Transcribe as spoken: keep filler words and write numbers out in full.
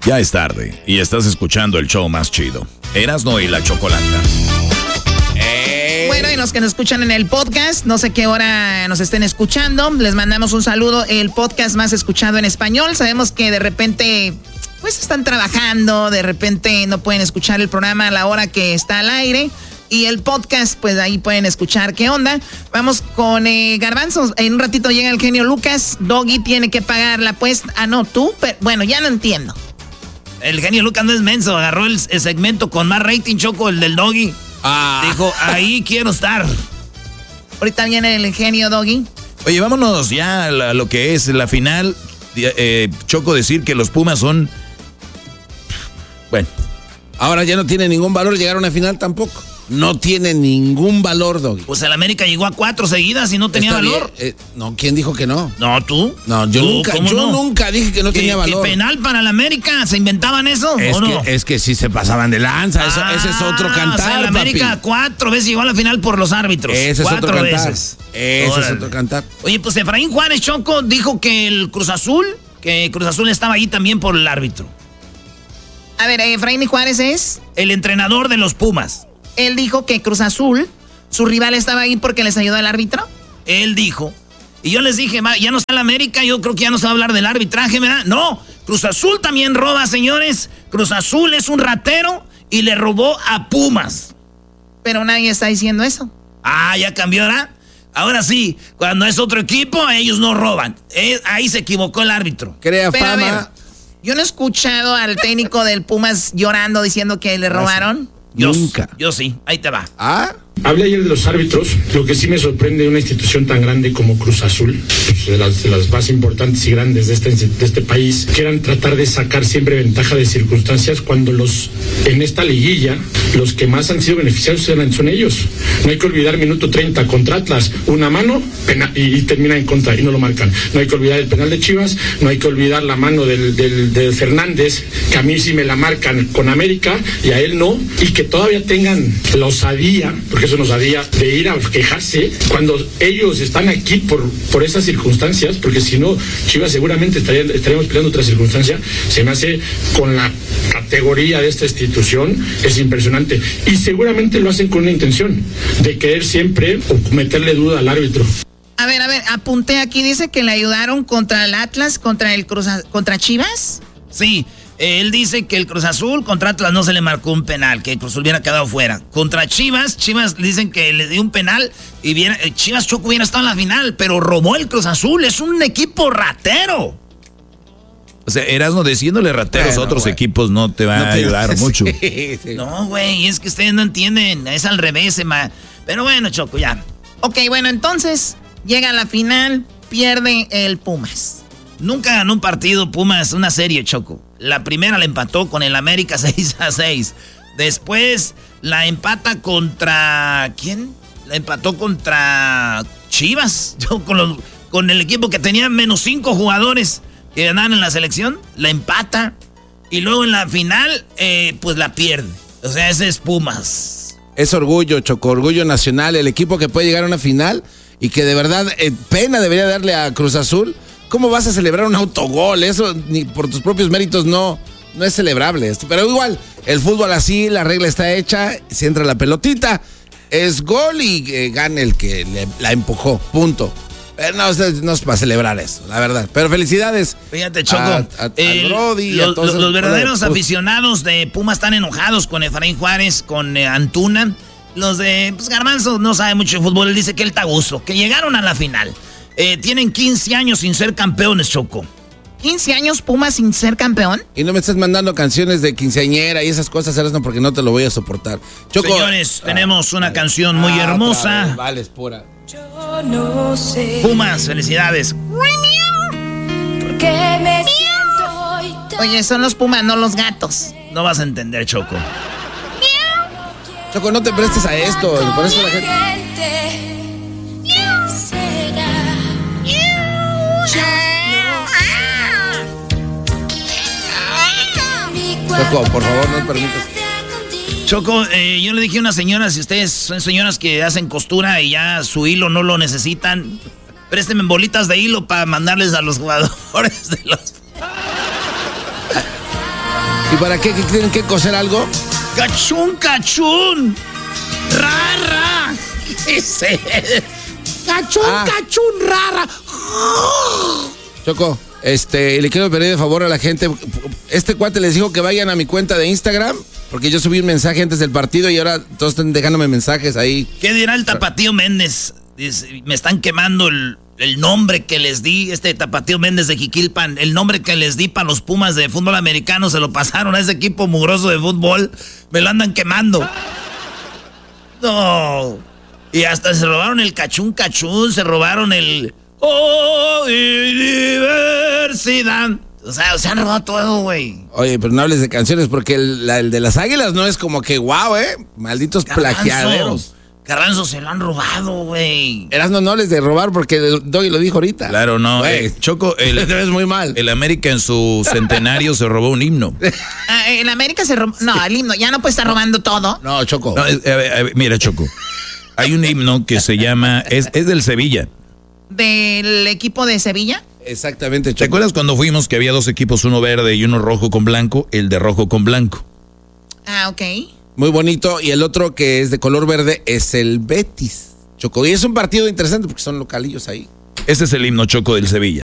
Ya es tarde y estás escuchando el show más chido, Erasmo y la Chocolata. Hey. Bueno, y los que nos escuchan en el podcast, no sé qué hora nos estén escuchando, les mandamos un saludo, el podcast más escuchado en español. Sabemos que de repente, pues están trabajando, de repente no pueden escuchar el programa a la hora que está al aire. Y el podcast, pues ahí pueden escuchar qué onda. Vamos con eh, Garbanzos. En un ratito llega el genio Lucas. Doggy tiene que pagar la apuesta. Ah, no, tú. Pero, bueno, ya no entiendo. El genio Lucas no es menso. Agarró el, el segmento con más rating, Choco, el del Doggy. Ah. Dijo, ahí quiero estar. Ahorita viene el genio Doggy. Oye, vámonos ya a lo que es la final. Eh, Choco, decir que los Pumas son... Bueno. Ahora ya no tiene ningún valor llegar a una final tampoco. No tiene ningún valor, Doggy. Pues el América llegó a cuatro seguidas y no tenía Está valor. Eh, no, ¿quién dijo que no? No, ¿tú? No, yo, ¿Tú? nunca, yo no? nunca dije que no ¿Qué, tenía valor. ¿Qué penal para el América? ¿Se inventaban eso es o no? Que, es que sí se pasaban de lanza, eso, ah, ese es otro cantar, o sea, el América papi. cuatro veces llegó a la final por los árbitros. Ese es cuatro otro cantar. veces. Ese Órale. es otro cantar. Oye, pues Efraín Juárez, Choco, dijo que el Cruz Azul, que Cruz Azul estaba ahí también por el árbitro. A ver, Efraín Juárez es... el entrenador de los Pumas. Él dijo que Cruz Azul, su rival, estaba ahí porque les ayudó el árbitro. Él dijo. Y yo les dije, ya no está el América, yo creo que ya no se va a hablar del arbitraje, ¿verdad? No, Cruz Azul también roba, señores. Cruz Azul es un ratero y le robó a Pumas. Pero nadie está diciendo eso. Ah, ya cambió, ¿verdad? Ahora sí, cuando es otro equipo, ellos no roban. Eh, ahí se equivocó el árbitro. Crea Pero, fama. A ver, yo no he escuchado al técnico del Pumas llorando diciendo que le robaron. Yo, Nunca. Yo sí, ahí te va. ¿Ah? Hablé ayer de los árbitros. Lo que sí me sorprende de una institución tan grande como Cruz Azul, pues de, las, de las más importantes y grandes de este, de este país, quieran tratar de sacar siempre ventaja de circunstancias cuando los en esta liguilla los que más han sido beneficiados son ellos. No hay que olvidar minuto treinta contra Atlas, una mano pena, y, y termina en contra y no lo marcan. No hay que olvidar el penal de Chivas, no hay que olvidar la mano del, del, del Fernández, que a mí sí me la marcan con América y a él no, y que todavía tengan la osadía, porque eso nos había de ir a quejarse cuando ellos están aquí por, por esas circunstancias, porque si no, Chivas seguramente estaría, estaríamos peleando otra circunstancia. Se me hace con la categoría de esta institución, es impresionante, y seguramente lo hacen con una intención de querer siempre o meterle duda al árbitro. A ver, a ver, apunté aquí, dice que le ayudaron contra el Atlas, contra el Cruz, contra Chivas. Sí. Él dice que el Cruz Azul contra Atlas no se le marcó un penal, que el Cruz Azul hubiera quedado fuera. Contra Chivas, Chivas dicen que le dio un penal y viera, Chivas Choco hubiera estado en la final, pero robó el Cruz Azul, es un equipo ratero. O sea, Erasmo, diciéndole rateros bueno, a otros güey. equipos no te va no te a ayudar mucho. Sí, sí. No, güey, es que ustedes no entienden, es al revés, ma. Pero bueno, Choco, ya. Ok, bueno, entonces llega a la final, pierde el Pumas. Nunca ganó un partido Pumas, una serie, Choco. La primera la empató con el América seis a seis. Después la empata contra... ¿quién? La empató contra Chivas. Yo con, los, con el equipo que tenía menos cinco jugadores que ganaban en la selección. La empata. Y luego en la final, eh, pues la pierde. O sea, ese es Pumas. Es orgullo, Choco, orgullo nacional. El equipo que puede llegar a una final y que de verdad eh, pena debería darle a Cruz Azul. ¿Cómo vas a celebrar un autogol? Eso ni por tus propios méritos no, no es celebrable. Pero igual, el fútbol así, la regla está hecha, si entra la pelotita, es gol y eh, gana el que le, la empujó, punto. Pero no, no es para celebrar eso, la verdad. Pero felicidades. Fíjate, Choco, a, a, el, a Brody, los, a todos los verdaderos pues, aficionados de Pumas están enojados con Efraín Juárez, con eh, Antuna. Los de pues, Garbanzo no sabe mucho de fútbol, él dice que él está a gusto, que llegaron a la final. Eh, tienen quince años sin ser campeones, Choco. ¿quince años Pumas sin ser campeón? Y no me estás mandando canciones de quinceañera y esas cosas, Erasmo, porque no te lo voy a soportar. Choco, señores, ah, tenemos una vale. canción muy ah, hermosa. Vez, vale, es pura. Yo no sé. Pumas, felicidades. Porque me siento hoy tan... Oye, son los Pumas, no los gatos. No vas a entender, Choco. Choco, no te prestes a esto. Por eso la gente... Choco, por favor, no permitas. Choco, eh, yo le dije a una señora, si ustedes son señoras que hacen costura y ya su hilo no lo necesitan, préstenme bolitas de hilo para mandarles a los jugadores de los... ¿Y para qué? ¿Que tienen que coser algo? Cachún, cachún. Ra, ra. ¿Qué es eso? Cachún, Ah. cachún, rara. Choco, este, le quiero pedir de favor a la gente. Este cuate les dijo que vayan a mi cuenta de Instagram, porque yo subí un mensaje antes del partido y ahora todos están dejándome mensajes ahí. ¿Qué dirá el Tapatío Méndez? Dice, me están quemando el, el nombre que les di, este Tapatío Méndez de Jiquilpan, el nombre que les di para los Pumas de fútbol americano, se lo pasaron a ese equipo mugroso de fútbol. Me lo andan quemando. No. Y hasta se robaron el cachún, cachún, se robaron el... ¡Oh, y diversidad! O sea, se han robado todo, güey. Oye, pero no hables de canciones porque el, la- el de las águilas no es como que guau, ¿eh? Malditos plagiaderos. Carranzo se lo han robado, güey. Erasno, no hables de robar porque Doggy lo dijo ahorita. Claro, no. Güey, eh, Choco, el, te ves muy mal. el América en su centenario se robó un himno. Ah, en América se robó. No, el himno. Ya no puede estar robando todo. No, Choco. No, es- a ver, a ver, mira, Choco. Hay un himno que se llama, es, es del Sevilla. Del equipo de Sevilla. Exactamente, ¿Te Choco. acuerdas cuando fuimos que había dos equipos, uno verde y uno rojo con blanco? El de rojo con blanco. Ah, ok. Muy bonito. Y el otro que es de color verde es el Betis, Choco. Y es un partido interesante porque son localillos ahí. Ese es el himno, Choco, del Sevilla.